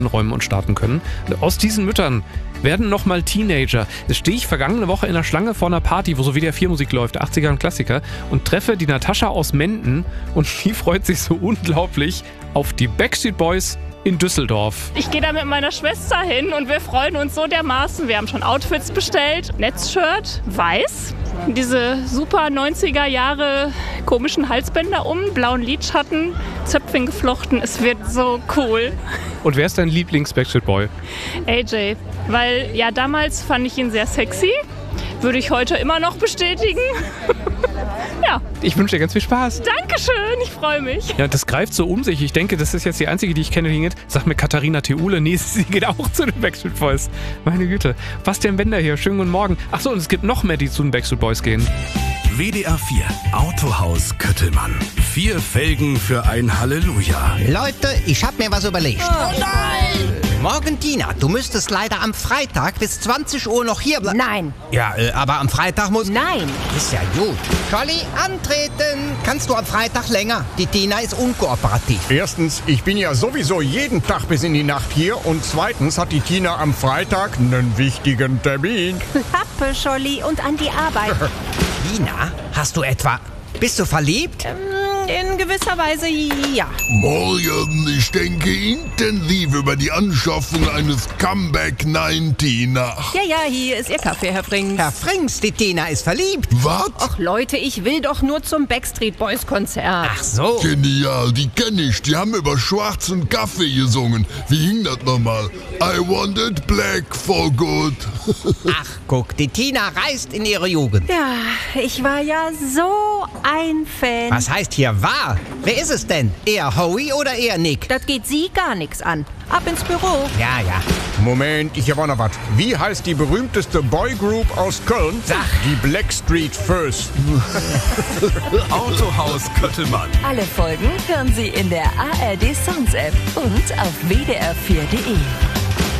räumen und starten können. Aus diesen Müttern werden nochmal Teenager. Jetzt stehe ich vergangene Woche in der Schlange vor einer Party, wo so WDR 4 Musik läuft, 80er und Klassiker, und treffe die Natascha aus Menden und die freut sich so unglaublich auf die Backstreet Boys in Düsseldorf. Ich gehe da mit meiner Schwester hin und wir freuen uns so dermaßen. Wir haben schon Outfits bestellt. Netzshirt, weiß. Diese super 90er Jahre komischen Halsbänder blauen Lidschatten, Zöpfchen geflochten. Es wird so cool. Und wer ist dein Lieblings-Backstreet Boy? AJ, weil ja damals fand ich ihn sehr sexy. Würde ich heute immer noch bestätigen. Ja. Ich wünsche dir ganz viel Spaß. Dankeschön, ich freue mich. Ja, das greift so um sich. Ich denke, das ist jetzt die einzige, die ich kenne, die geht. Sag mir Katharina Theule. Nee, sie geht auch zu den Backstreet Boys. Meine Güte. Bastian Bender hier. Schönen guten Morgen. Achso, und es gibt noch mehr, die zu den Backstreet Boys gehen. WDR 4 Autohaus Köttelmann. 4 Felgen für ein Halleluja. Leute, ich hab mir was überlegt. Oh nein! Morgen, Tina, du müsstest leider am Freitag bis 20 Uhr noch hier bleiben. Nein. Ja, aber am Freitag muss... Nein. Ist ja gut. Scholli, antreten. Kannst du am Freitag länger? Die Tina ist unkooperativ. Erstens, ich bin ja sowieso jeden Tag bis in die Nacht hier. Und zweitens hat die Tina am Freitag einen wichtigen Termin. Pappe, Scholli, und an die Arbeit. Tina, hast du etwa... Bist du verliebt? In gewisser Weise ja. Morgen, ich denke intensiv über die Anschaffung eines Comeback 90 nach. Ja, hier ist Ihr Kaffee, Herr Frings. Herr Frings, die Tina ist verliebt. Was? Ach Leute, ich will doch nur zum Backstreet Boys Konzert. Ach so. Genial, die kenne ich. Die haben über schwarzen Kaffee gesungen. Wie hing das nochmal? I wanted black for good. Ach, guck, die Tina reist in ihre Jugend. Ja, ich war ja so ein Fan. Was heißt hier war? Wer ist es denn? Eher Howie oder eher Nick? Das geht Sie gar nichts an. Ab ins Büro. Ja. Moment, ich habe auch noch was. Wie heißt die berühmteste Boygroup aus Köln? Sag. Die Blackstreet First. Autohaus Köttelmann. Alle Folgen hören Sie in der ARD Songs App und auf wdr4.de.